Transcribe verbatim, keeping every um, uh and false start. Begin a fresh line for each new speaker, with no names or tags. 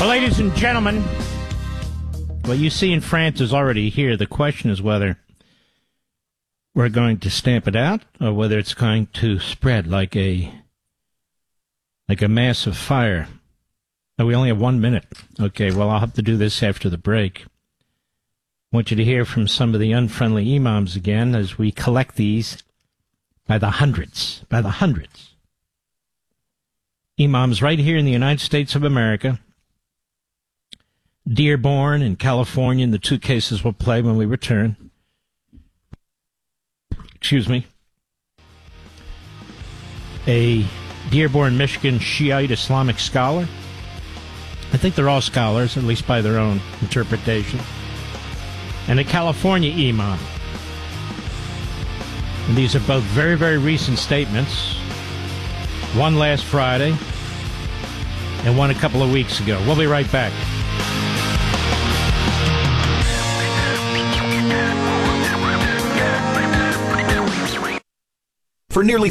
Well, ladies and gentlemen, what you see in France is already here. The question is whether we're going to stamp it out or whether it's going to spread like a like a massive fire. Oh, we only have one minute. Okay, well, I'll have to do this after the break. I want you to hear from some of the unfriendly imams again as we collect these by the hundreds, by the hundreds. Imams right here in the United States of America. Dearborn in California, and the two cases will play when we return. Excuse me. A Dearborn, Michigan Shiite Islamic scholar. I think they're all scholars, at least by their own interpretation. And a California imam. And these are both very, very recent statements. One last Friday and one a couple of weeks ago. We'll be right back.
For nearly